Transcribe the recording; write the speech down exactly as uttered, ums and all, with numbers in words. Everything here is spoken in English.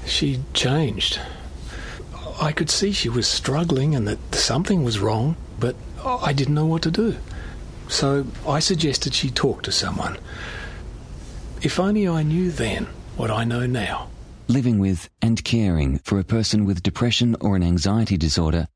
She changed. I could see she was struggling and that something was wrong, but I didn't know what to do. So I suggested she talk to someone. If only I knew then what I know now. Living with and caring for a person with depression or an anxiety disorder